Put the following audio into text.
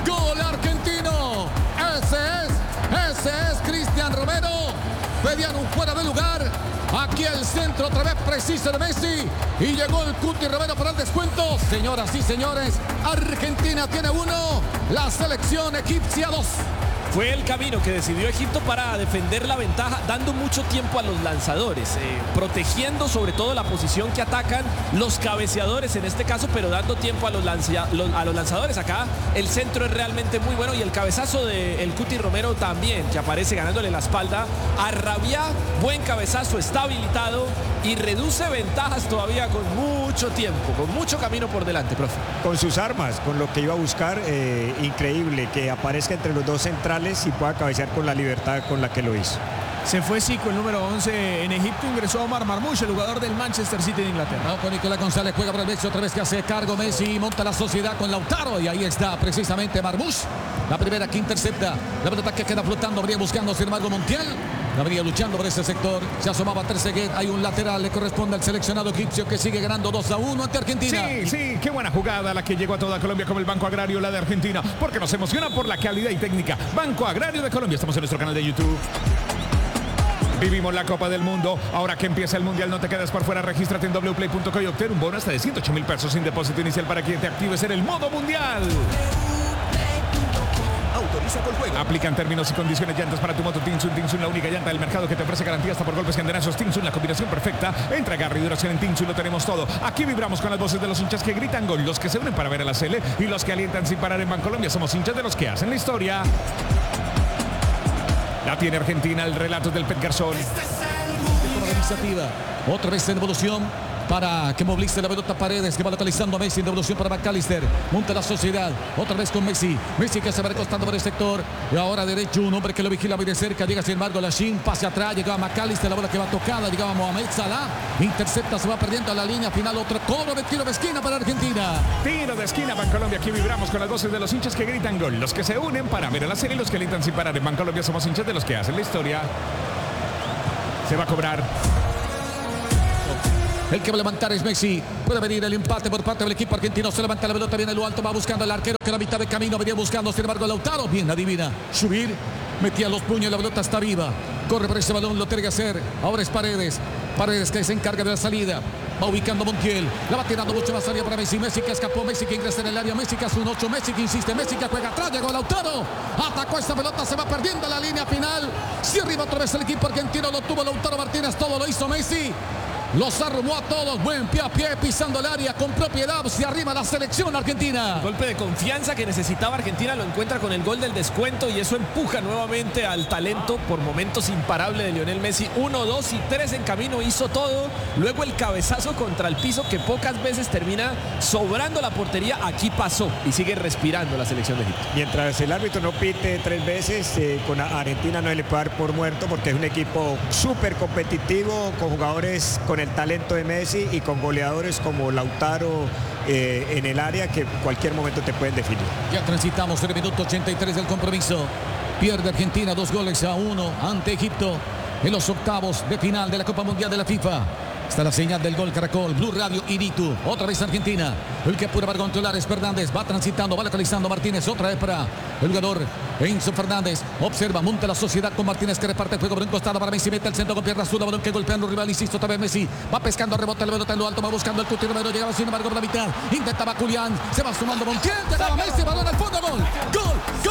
Gol argentino. Ese es Cristian Romero. Pedían un fuera de lugar. Aquí el centro otra vez preciso de Messi. Y llegó el Cuti Romero para el descuento. Señoras y señores, Argentina tiene 1. La selección egipcia 2. Fue el camino que decidió Egipto para defender la ventaja, dando mucho tiempo a los lanzadores, protegiendo sobre todo la posición que atacan los cabeceadores en este caso, pero dando tiempo a los lanzadores. Acá el centro es realmente muy bueno y el cabezazo del Cuti Romero también, que aparece ganándole la espalda a Rabia. Buen cabezazo, está habilitado y reduce ventajas todavía con mucho tiempo, con mucho camino por delante, profe. Con sus armas, con lo que iba a buscar, increíble que aparezca entre los dos centrales y pueda cabecear con la libertad con la que lo hizo. Se fue Zico, el número 11 en Egipto. Ingresó Omar Marmoush, el jugador del Manchester City de Inglaterra. No, con Nicolás González juega para el Messi, otra vez que hace cargo Messi, monta la sociedad con Lautaro y ahí está precisamente Marmoush. La primera que intercepta, la pelota que queda flotando, habría buscando sin embargo Montiel. Habría luchando por ese sector, se asomaba Trezeguet, hay un lateral, le corresponde al seleccionado egipcio que sigue ganando 2-1 ante Argentina. Sí, qué buena jugada la que llegó a toda Colombia como el Banco Agrario, la de Argentina, porque nos emociona por la calidad y técnica. Banco Agrario de Colombia, estamos en nuestro canal de YouTube. Vivimos la Copa del Mundo. Ahora que empieza el Mundial, no te quedes por fuera. Regístrate en wplay.co y obtén un bono hasta de 108.000 pesos sin depósito inicial para que te actives en el modo Mundial. Autoriza con juego. Aplican términos y condiciones. Llantas para tu moto Tinsun. Tinsun, la única llanta del mercado que te ofrece garantía hasta por golpes y andenazos. Tinsun, la combinación perfecta. Entre agarre y duración en Tinsun lo tenemos todo. Aquí vibramos con las voces de los hinchas que gritan gol, los que se unen para ver a la Sele y los que alientan sin parar en Bancolombia. Somos hinchas de los que hacen la historia. La tiene Argentina, el relato del Pet Garzón. La iniciativa, otra vez en evolución para que movilice la pelota Paredes, que va localizando a Messi, en devolución para McAllister, monta la sociedad, otra vez con Messi que se va recostando por el sector, y ahora derecho, un hombre que lo vigila muy de cerca, llega sin embargo Lachín, pase atrás, llegaba McAllister, la bola que va tocada, llegaba Mohamed Salah, intercepta, se va perdiendo a la línea final, otro cobro de tiro de esquina para Argentina. Tiro de esquina, Bancolombia, aquí vibramos con las voces de los hinchas que gritan gol, los que se unen para ver a la serie y los que alientan sin parar en Bancolombia. Somos hinchas de los que hacen la historia. Se va a cobrar. El que va a levantar es Messi. Puede venir el empate por parte del equipo argentino. Se levanta la pelota, viene lo alto, va buscando el arquero que a la mitad de camino venía buscando. Sin embargo, Lautaro bien adivina. Subir, metía los puños, la pelota está viva. Corre por ese balón, lo tiene que hacer. Ahora es Paredes. Paredes que se encarga de la salida. Va ubicando Montiel. La va tirando mucho más arriba para Messi. Messi que escapó. Messi que ingresa en el área. Messi que hace un 8. Messi que insiste. Messi que juega atrás. Llegó Lautaro. Atacó esta pelota. Se va perdiendo la línea final. Si arriba otra vez el equipo argentino. Lo tuvo Lautaro Martínez. Todo lo hizo Messi. Los arrumó a todos, buen pie a pie, pisando el área con propiedad, se arrima la selección argentina. Golpe de confianza que necesitaba Argentina, lo encuentra con el gol del descuento y eso empuja nuevamente al talento por momentos imparable de Lionel Messi. 1, 2 y 3 en camino, hizo todo. Luego el cabezazo contra el piso que pocas veces termina sobrando la portería. Aquí pasó y sigue respirando la selección de Egipto. Mientras el árbitro no pite 3 veces, con Argentina no se le puede dar por muerto porque es un equipo súper competitivo, con jugadores con el talento de Messi y con goleadores como Lautaro en el área que en cualquier momento te pueden definir. Ya transitamos el minuto 83 del compromiso. Pierde Argentina 2-1 ante Egipto en los octavos de final de la Copa Mundial de la FIFA. Está la señal del gol Caracol, Blue Radio Iritu. Otra vez Argentina. El que apura para controlar es Fernández. Va transitando, va localizando Martínez. Otra vez para el jugador Enzo Fernández. Observa, monta la sociedad con Martínez que reparte el juego por un costado para Messi. Mete el centro con pierna azul. Balón que golpeando un rival. Insisto, otra vez Messi. Va pescando, rebota el en lo alto. Va buscando el Cuti Romero. Llegaba sin embargo por la mitad. Intentaba Julián. Se va sumando Montiel. Llegaba Messi.